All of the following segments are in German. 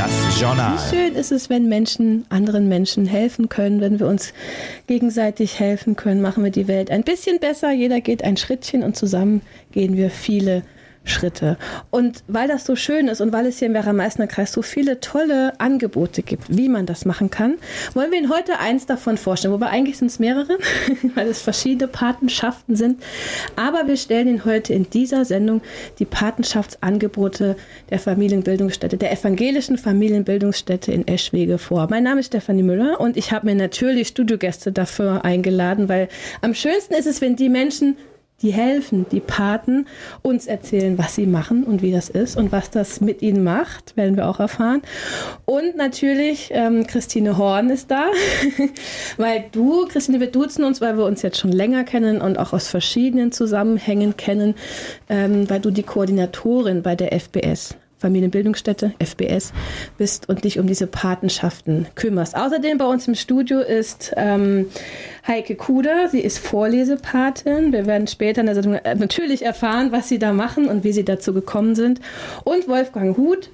Das Journal. Wie schön ist es, wenn Menschen anderen Menschen helfen können, wenn wir uns gegenseitig helfen können, machen wir die Welt ein bisschen besser. Jeder geht ein Schrittchen und zusammen gehen wir viele Schritte. Und weil das so schön ist und weil es hier im Werra-Meißner-Kreis so viele tolle Angebote gibt, wie man das machen kann, wollen wir Ihnen heute eins davon vorstellen. Wobei eigentlich sind es mehrere, weil es verschiedene Patenschaften sind. Aber wir stellen Ihnen heute in dieser Sendung die Patenschaftsangebote der Familienbildungsstätte, der evangelischen Familienbildungsstätte in Eschwege vor. Mein Name ist Stefanie Müller und ich habe mir natürlich Studiogäste dafür eingeladen, weil am schönsten ist es, wenn die Menschen, die helfen, die Paten, uns erzählen, was sie machen und wie das ist und was das mit ihnen macht, werden wir auch erfahren. Und natürlich Christine Horn ist da, weil Christine, wir duzen uns, weil wir uns jetzt schon länger kennen und auch aus verschiedenen Zusammenhängen kennen, weil du die Koordinatorin bei der FBS, Familienbildungsstätte, FBS, bist und dich um diese Patenschaften kümmerst. Außerdem bei uns im Studio ist Heike Kuder, sie ist Vorlesepatin. Wir werden später in der Sendung natürlich erfahren, was sie da machen und wie sie dazu gekommen sind. Und Wolfgang Huth,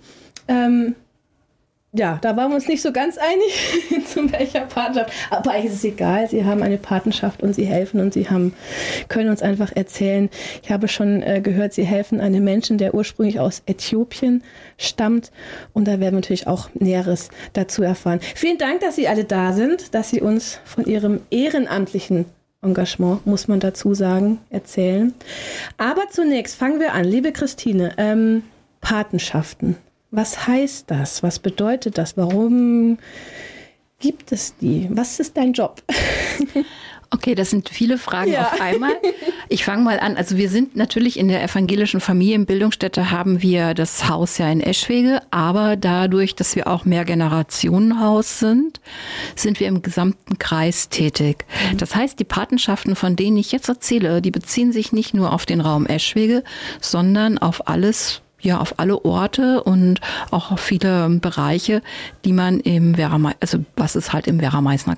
ja, da waren wir uns nicht so ganz einig, zu welcher Patenschaft. Aber eigentlich ist es egal, sie haben eine Patenschaft und sie helfen und können uns einfach erzählen. Ich habe schon gehört, sie helfen einem Menschen, der ursprünglich aus Äthiopien stammt. Und da werden wir natürlich auch Näheres dazu erfahren. Vielen Dank, dass Sie alle da sind, dass Sie uns von Ihrem ehrenamtlichen Engagement, muss man dazu sagen, erzählen. Aber zunächst fangen wir an. Liebe Christine, Patenschaften. Was heißt das? Was bedeutet das? Warum gibt es die? Was ist dein Job? Okay, das sind viele Fragen auf einmal. Ich fange mal an. Also wir sind natürlich in der evangelischen Familienbildungsstätte, haben wir das Haus ja in Eschwege, aber dadurch, dass wir auch Mehrgenerationenhaus sind, sind wir im gesamten Kreis tätig. Das heißt, die Patenschaften, von denen ich jetzt erzähle, die beziehen sich nicht nur auf den Raum Eschwege, sondern auf alles, ja, auf alle Orte und auch auf viele Bereiche, die man was es halt im Werra-Meißner